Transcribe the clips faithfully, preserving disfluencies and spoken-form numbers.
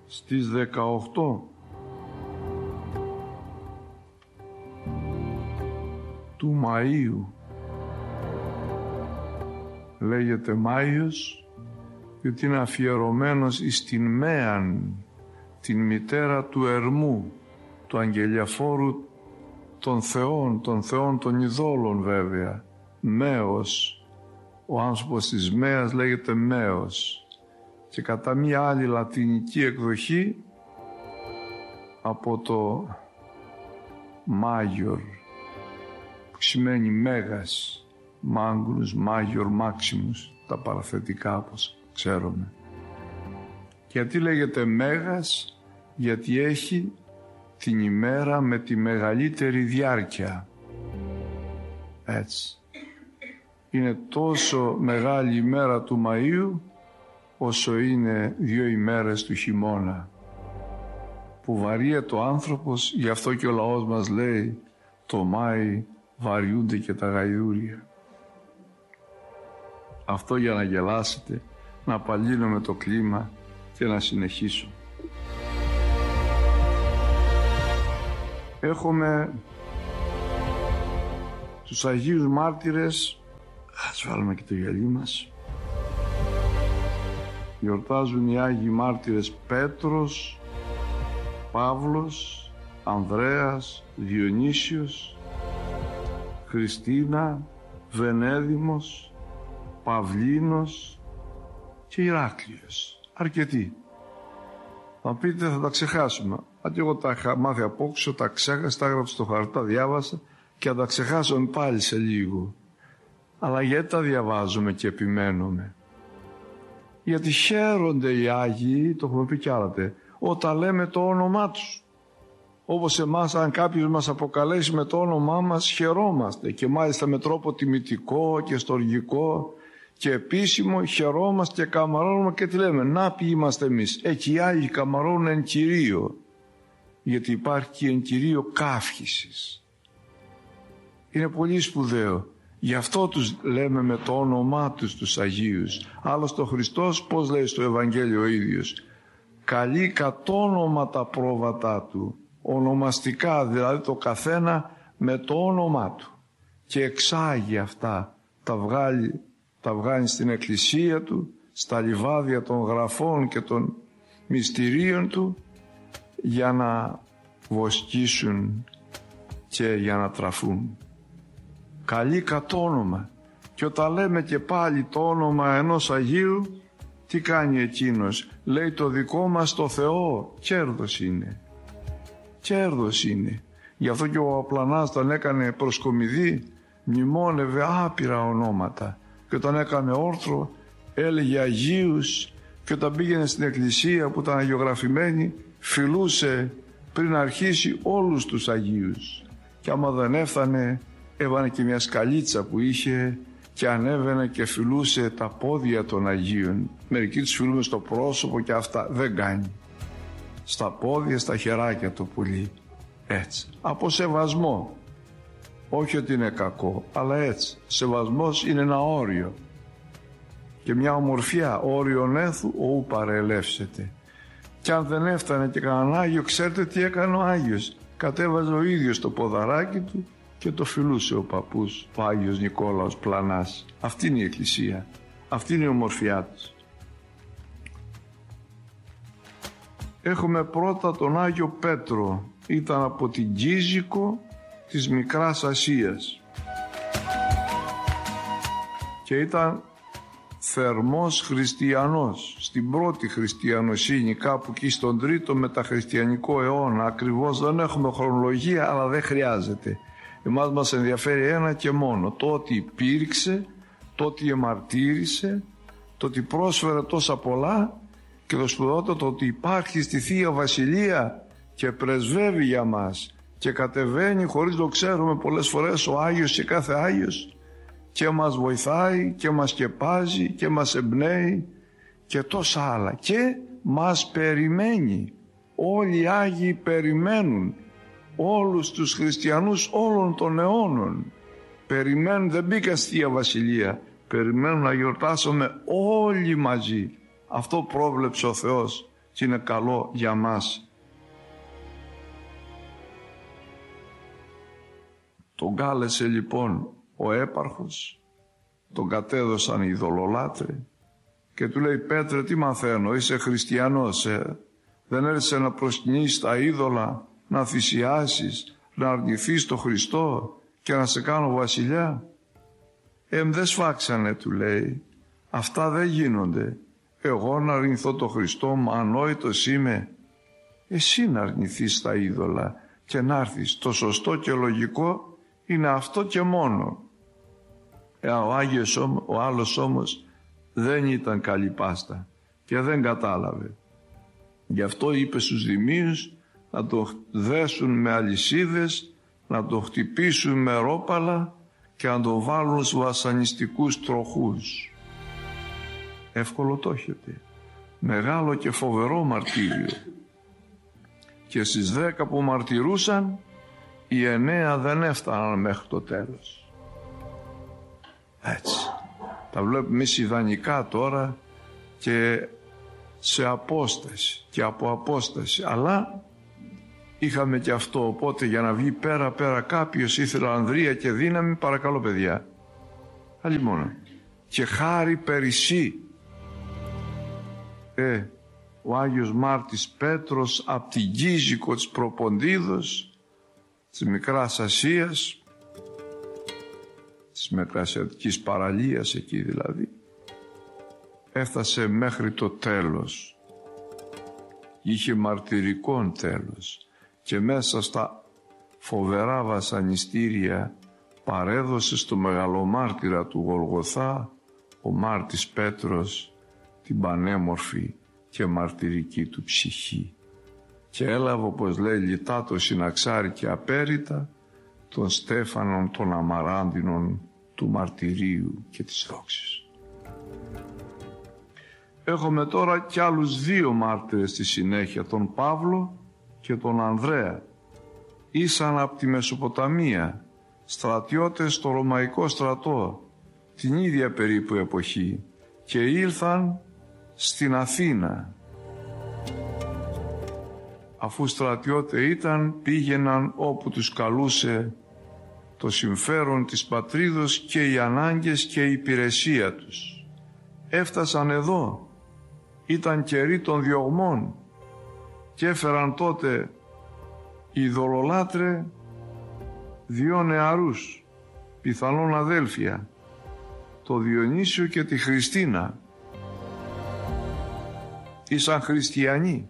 στις δεκαοκτώ του Μαΐου. Λέγεται Μάιος γιατί είναι αφιερωμένος εις την Μέαν, την μητέρα του Ερμού, του αγγελιαφόρου των θεών, των θεών των ειδόλων βέβαια. Μέος, ο άνθρωπος της Μέας λέγεται Μέος. Και κατά μία άλλη λατινική εκδοχή από το Μάγιορ, που σημαίνει Μέγας, Μάγνους, Μάγιορ, Μάξιμους, τα παραθετικά όπως ξέρουμε. Γιατί λέγεται Μέγας? Γιατί έχει την ημέρα με τη μεγαλύτερη διάρκεια. Έτσι. Είναι τόσο μεγάλη η ημέρα του Μαΐου όσο είναι δύο ημέρες του χειμώνα, που βαριέται ο άνθρωπος. Γι' αυτό και ο λαός μας λέει το Μάη βαριούνται και τα γαϊδούρια. Αυτό για να γελάσετε, να απαλύνω με το κλίμα και να συνεχίσω. Έχουμε τους Αγίους Μάρτυρες. Ας βάλουμε και το γυαλί μας. Γιορτάζουν οι Άγιοι Μάρτυρες Πέτρος, Παύλος, Ανδρέας, Διονύσιος, Χριστίνα, Βενέδημος, Παυλίνος και Ηράκλειος. Αρκετοί. Θα πείτε θα τα ξεχάσουμε. Αν εγώ τα είχα μάθει απόξω, τα ξέχασα, τα έγραψα στο χαρτί, τα διάβασα και θα τα ξεχάσω πάλι σε λίγο. Αλλά γιατί τα διαβάζουμε και επιμένουμε? Γιατί χαίρονται οι Άγιοι, το έχουμε πει κι άλλοτε, όταν λέμε το όνομά τους. Όπως εμάς, αν κάποιος μας αποκαλέσει με το όνομά μας, χαιρόμαστε, και μάλιστα με τρόπο τιμητικό και στοργικό και επίσημο, χαιρόμαστε και καμαρώνουμε και τι λέμε? Να ποιοι είμαστε εμείς. Εκεί οι Άγιοι καμαρώνουν εν κυρίω, γιατί υπάρχει και εν κυρίω καύχησης. Είναι πολύ σπουδαίο. Γι' αυτό τους λέμε με το όνομά τους τους Αγίους. Άλλωστε ο Χριστός πώς λέει στο Ευαγγέλιο ο ίδιος? Καλεί κατ' όνομα τα πρόβατά του, ονομαστικά, δηλαδή το καθένα με το όνομά του, και εξάγει αυτά, τα βγάλει, τα βγάλει στην εκκλησία του, στα λιβάδια των γραφών και των μυστηρίων του, για να βοσκήσουν και για να τραφούν. Καλεί κατ' όνομα. Και όταν λέμε και πάλι το όνομα ενός Αγίου, τι κάνει εκείνος? Λέει το δικό μας το Θεό. Κέρδος είναι. Κέρδος είναι. Γι' αυτό και ο Απλανάς όταν έκανε προσκομιδή μνημόνευε άπειρα ονόματα. Και όταν έκανε όρθρο έλεγε Αγίους, και όταν πήγαινε στην εκκλησία που ήταν αγιογραφημένη φιλούσε πριν αρχίσει όλους τους Αγίους. Και άμα δεν έφτανε, έβανε και μια σκαλίτσα που είχε και ανέβαινε και φιλούσε τα πόδια των Αγίων. Μερικοί τους φιλούμε στο πρόσωπο και αυτά δεν κάνει. Στα πόδια, στα χεράκια το πουλί. Έτσι. Από σεβασμό. Όχι ότι είναι κακό, αλλά έτσι. Σεβασμός είναι ένα όριο. Και μια ομορφιά, όριον έθου οου παρελεύσετε. Και αν δεν έφτανε και κανέναν Άγιο, ξέρετε τι έκανε ο Άγιος? Κατέβαζε ο ίδιος το ποδαράκι του και το φιλούσε ο παππούς, ο Άγιος Νικόλαος Πλανάς. Αυτή είναι η Εκκλησία. Αυτή είναι η ομορφιά της. Έχουμε πρώτα τον Άγιο Πέτρο. Ήταν από την Κίζικο της Μικράς Ασίας και ήταν θερμός χριστιανός στην πρώτη χριστιανοσύνη, κάπου εκεί στον τρίτο μεταχριστιανικό αιώνα. Ακριβώς δεν έχουμε χρονολογία, αλλά δεν χρειάζεται. Εμάς μας ενδιαφέρει ένα και μόνο, το ότι υπήρξε, το ότι εμαρτύρησε, το ότι πρόσφερε τόσα πολλά, και το σπουδαιότερο το ότι υπάρχει στη Θεία Βασιλεία και πρεσβεύει για μας και κατεβαίνει χωρίς το ξέρουμε πολλές φορές ο Άγιος και κάθε Άγιος και μας βοηθάει και μας σκεπάζει και μας εμπνέει και τόσα άλλα, και μας περιμένει. Όλοι οι Άγιοι περιμένουν όλους τους χριστιανούς όλων των αιώνων. Περιμένουν, δεν μπήκαν στη Θεία Βασιλεία, περιμένουν να γιορτάσουμε όλοι μαζί. Αυτό πρόβλεψε ο Θεός και είναι καλό για μας. Τον κάλεσε λοιπόν ο έπαρχος, τον κατέδωσαν οι ειδωλολάτροι και του λέει: Πέτρε, τι μαθαίνω, είσαι χριστιανός, ε? Δεν έρθεις να προσκυνήσεις τα είδωλα, να θυσιάσεις, να αρνηθείς τον Χριστό και να σε κάνω βασιλιά? Ε, δεν σφάξανε, του λέει, αυτά δεν γίνονται. Εγώ να αρνηθώ τον Χριστό, μα ανόητος είμαι? Εσύ να αρνηθείς τα είδωλα και να έρθεις. Το σωστό και λογικό είναι αυτό και μόνο. Ε, ο Άγιος, ο άλλος όμως δεν ήταν καλή πάστα και δεν κατάλαβε. Γι' αυτό είπε στους δημίους να το δέσουν με αλυσίδες, να το χτυπήσουν με ρόπαλα και να το βάλουν στους βασανιστικούς τροχούς. Εύκολο το έχετε. Μεγάλο και φοβερό μαρτύριο. Και στις δέκα που μαρτυρούσαν, οι εννέα δεν έφταναν μέχρι το τέλος. Έτσι. Τα βλέπουμε εμείς ιδανικά τώρα και σε απόσταση και από απόσταση. Αλλά είχαμε και αυτό, οπότε για να βγει πέρα πέρα κάποιος ήθελε ανδρεία και δύναμη, παρακαλώ παιδιά. Άλλη μόνο. Και χάρη περισσή. Ε, ο Άγιος Μάρτης Πέτρος από την Κίζικο της Προποντίδος, της Μικράς Ασίας, της Μικρασιατικής παραλίας εκεί δηλαδή, έφτασε μέχρι το τέλος. Είχε μαρτυρικόν τέλος και μέσα στα φοβερά βασανιστήρια παρέδωσε στο μεγαλομάρτυρα του Γολγοθά ο Μάρτης Πέτρος την πανέμορφη και μαρτυρική του ψυχή και έλαβε, όπως λέει, λιτά το συναξάρι και απέριτα των στέφανων των αμαράντινων του μαρτυρίου και της δόξης. Έχουμε τώρα κι άλλους δύο μάρτυρες στη συνέχεια, τον Παύλο και τον Ανδρέα. Ήσαν από τη Μεσοποταμία, στρατιώτες στο Ρωμαϊκό στρατό, την ίδια περίπου εποχή, και ήλθαν στην Αθήνα. Αφού στρατιώτε ήταν, πήγαιναν όπου τους καλούσε το συμφέρον της πατρίδος και οι ανάγκες και η υπηρεσία τους. Έφτασαν εδώ, ήταν καιροί των διωγμών και έφεραν τότε οι ειδωλολάτρε δύο νεαρούς, πιθανόν αδέλφια, το Διονύσιο και τη Χριστίνα. Ήσαν χριστιανοί.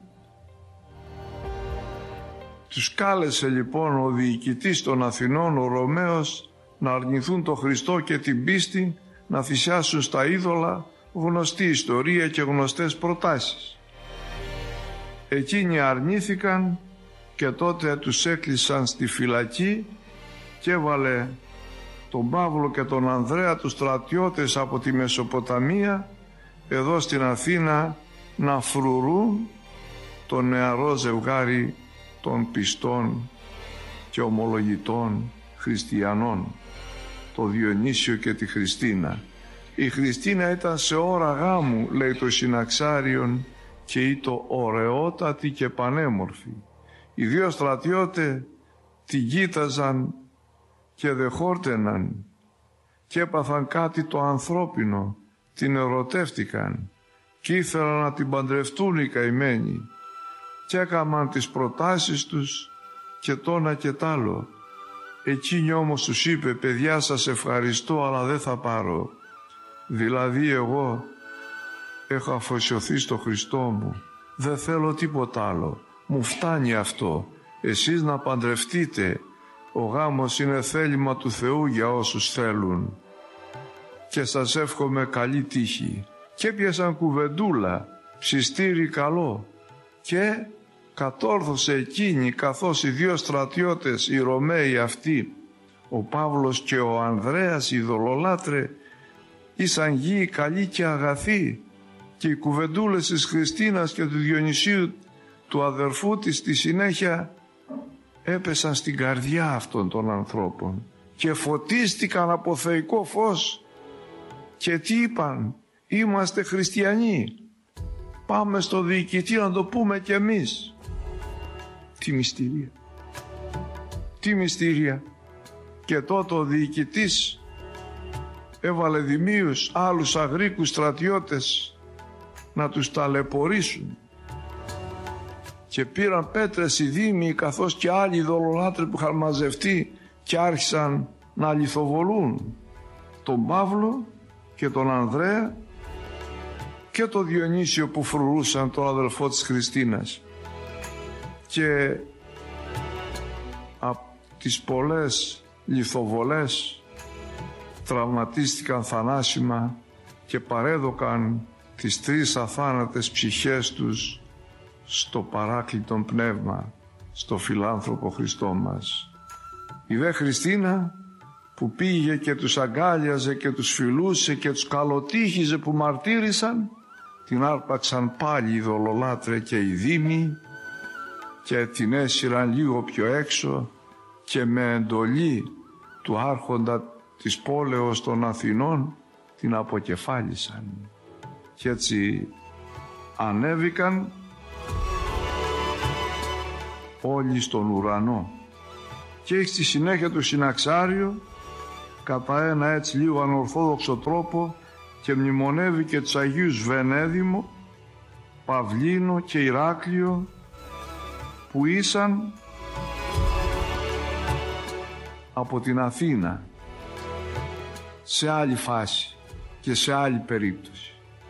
Τους κάλεσε λοιπόν ο διοικητής των Αθηνών, ο Ρωμαίος, να αρνηθούν το Χριστό και την πίστη, να θυσιάσουν στα είδωλα, γνωστή ιστορία και γνωστές προτάσεις. Εκείνοι αρνήθηκαν και τότε τους έκλεισαν στη φυλακή και έβαλε τον Παύλο και τον Ανδρέα, τους στρατιώτες από τη Μεσοποταμία, εδώ στην Αθήνα να φρουρούν το νεαρό ζευγάρι των πιστών και ομολογητών χριστιανών, το Διονύσιο και τη Χριστίνα. Η Χριστίνα ήταν σε ώρα γάμου, λέει το συναξάριον, και ήτο ωραιότατη και πανέμορφη. Οι δύο στρατιώτες την κοίταζαν και δεχόρτεναν και έπαθαν κάτι το ανθρώπινο, την ερωτεύτηκαν και ήθελαν να την παντρευτούν οι καημένοι και έκαναν τις προτάσεις τους και τόνα και τ' άλλο. Εκείνη όμως τους είπε: παιδιά, σας ευχαριστώ, αλλά δεν θα πάρω. Δηλαδή εγώ έχω αφοσιωθεί στο Χριστό μου, δεν θέλω τίποτα άλλο, μου φτάνει αυτό. Εσείς να παντρευτείτε, ο γάμος είναι θέλημα του Θεού για όσους θέλουν. Και σας εύχομαι καλή τύχη. Και πιάσαν κουβεντούλα, ψιστήρι καλό, και κατόρθωσε εκείνη, καθώς οι δύο στρατιώτες, οι Ρωμαίοι αυτοί, ο Παύλος και ο Ανδρέας, οι ειδωλολάτρε, ήσαν γη καλή και αγαθή, και οι κουβεντούλες της Χριστίνας και του Διονυσίου, του αδερφού της, στη συνέχεια έπεσαν στην καρδιά αυτών των ανθρώπων και φωτίστηκαν από θεϊκό φως και τι είπαν: είμαστε χριστιανοί. Πάμε στο διοικητή να το πούμε κι εμείς. Τι μυστήρια. Τι μυστήρια. Και τότε ο διοικητής έβαλε δημίους άλλους Αγρίκους στρατιώτες να τους ταλαιπωρήσουν. Και πήραν πέτρες οι δήμοι καθώς και άλλοι ειδωλολάτρες που είχαν μαζευτεί και άρχισαν να λιθοβολούν τον Παύλο και τον Ανδρέα και τον Διονύσιο που φρουρούσαν, τον αδελφό της Χριστίνας. Και από τις πολλές λιθοβολές τραυματίστηκαν θανάσιμα και παρέδωκαν τις τρεις αθάνατες ψυχές τους στο παράκλητον πνεύμα, στο φιλάνθρωπο Χριστό μας. Η δε Χριστίνα που πήγε και τους αγκάλιαζε και τους φιλούσε και τους καλοτύχιζε που μαρτύρησαν, την άρπαξαν πάλι οι ειδωλολάτρε και οι δήμοι και την έσυραν λίγο πιο έξω και με εντολή του άρχοντα της πόλεως των Αθηνών την αποκεφάλισαν. Και έτσι ανέβηκαν όλοι στον ουρανό. Και έχει στη συνέχεια το συναξάριο κατά ένα έτσι λίγο ανορθόδοξο τρόπο και μνημονεύει και τους Αγίους Βενέδημο, Παυλίνο και Ηράκλειο που ήσαν από την Αθήνα σε άλλη φάση και σε άλλη περίπτωση.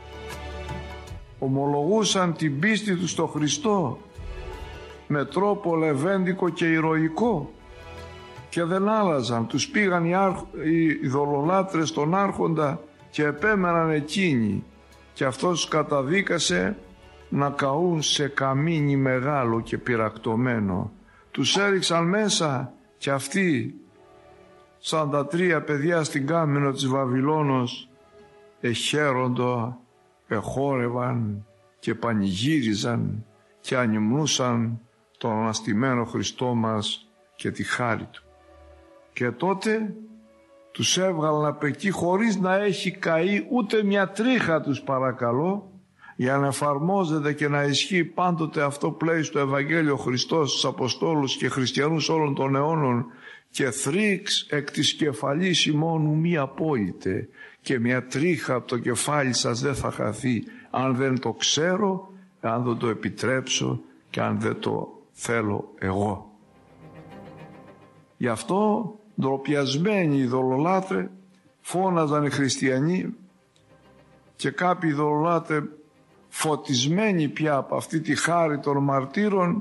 Ομολογούσαν την πίστη τους στο Χριστό με τρόπο λεβέντικο και ηρωικό και δεν άλλαζαν. Τους πήγαν οι, άρχ... οι ειδωλολάτρες στον άρχοντα και επέμεναν εκείνοι και αυτός τους καταδίκασε να καούν σε καμίνι μεγάλο και πυρακτωμένο. Τους έριξαν μέσα και αυτοί σαν τα τρία παιδιά στην κάμινο της Βαβυλώνος εχαίροντο, εχόρευαν και πανηγύριζαν και ανυμνούσαν τον αναστημένο Χριστό μας και τη χάρη Του. Και τότε τους έβγαλαν απ' εκεί χωρίς να έχει καεί ούτε μια τρίχα, τους παρακαλώ, για να εφαρμόζεται και να ισχύει πάντοτε αυτό που λέει στο Ευαγγέλιο Χριστός στους Αποστόλους και χριστιανούς όλων των αιώνων, και θρίξ εκ της κεφαλής ημώνου μη απόλυτε, και μια τρίχα από το κεφάλι σας δεν θα χαθεί αν δεν το ξέρω, αν δεν το επιτρέψω και αν δεν το θέλω εγώ. Γι' αυτό ντροπιασμένοι οι ειδωλολάτρε φώναζαν οι χριστιανοί και κάποιοι ειδωλολάτρε φωτισμένοι πια από αυτή τη χάρη των μαρτύρων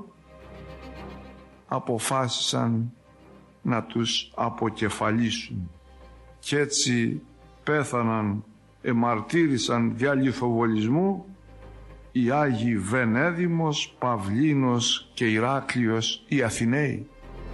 αποφάσισαν να τους αποκεφαλίσουν και έτσι πέθαναν, εμαρτύρησαν δια λιθοβολισμού οι Άγιοι Βενέδημος, Παυλίνος και Ηράκλειος οι Αθηναίοι.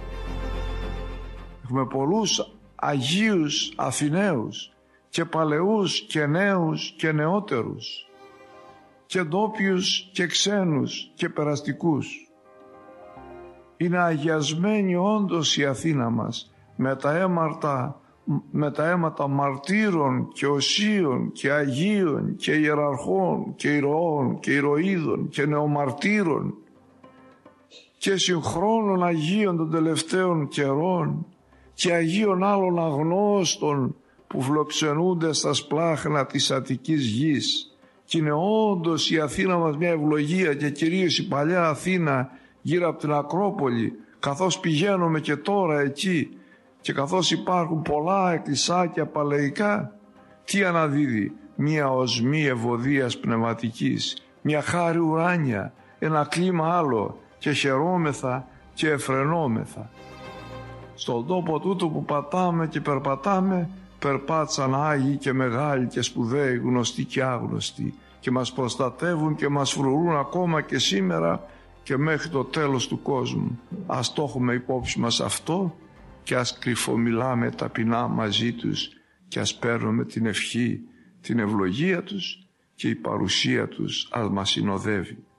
Έχουμε πολλούς Αγίους Αθηναίους και παλαιούς και νέους και νεότερους και ντόπιους και ξένους και περαστικούς. Είναι αγιασμένη όντως η Αθήνα μας με τα αίματα, με τα αίματα μαρτύρων και οσίων και αγίων και ιεραρχών και ηρωών και ηρωίδων και νεομαρτύρων και συγχρόνων αγίων των τελευταίων καιρών και αγίων άλλων αγνώστων που φιλοξενούνται στα σπλάχνα της Αττικής γης. Και είναι όντως η Αθήνα μας μια ευλογία και κυρίως η παλιά Αθήνα γύρω από την Ακρόπολη, καθώς πηγαίνουμε και τώρα εκεί και καθώς υπάρχουν πολλά εκκλησάκια παλαιικά, τι αναδίδει? Μια οσμή ευωδίας πνευματικής, μια χάρη ουράνια, ένα κλίμα άλλο και χαιρόμεθα και εφρενόμεθα. Στον τόπο τούτο που πατάμε και περπατάμε περπάτσαν Άγιοι και μεγάλοι και σπουδαίοι, γνωστοί και άγνωστοι και μας προστατεύουν και μας φρουρούν ακόμα και σήμερα και μέχρι το τέλος του κόσμου. Ας το έχουμε υπόψη μας αυτό και ας κρυφομιλάμε ταπεινά μαζί τους και ας παίρνουμε την ευχή, την ευλογία τους και η παρουσία τους ας μας συνοδεύει.